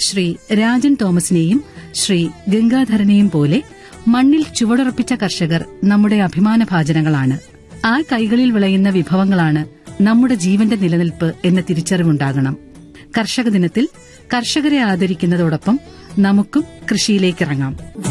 ശ്രീ രാജൻ തോമസിനെയും ശ്രീ ഗംഗാധരനെയും പോലെ മണ്ണിൽ ചുവടുറപ്പിച്ച കർഷകർ നമ്മുടെ അഭിമാനഭാജനങ്ങളാണ്. ആ കൈകളിൽ വിളയുന്ന വിഭവങ്ങളാണ് നമ്മുടെ ജീവന്റെ നിലനിൽപ്പ് എന്ന തിരിച്ചറിവുണ്ടാകണം. കർഷക ദിനത്തിൽ കർഷകരെ ആദരിക്കുന്നതോടൊപ്പം നമുക്കും കൃഷിയിലേക്കിറങ്ങാം.